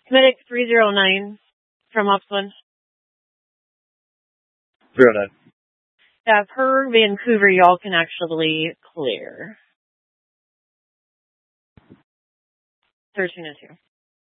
Medic 309 from Upland. 309. Yeah, per Vancouver, y'all can actually clear. 13 and 2.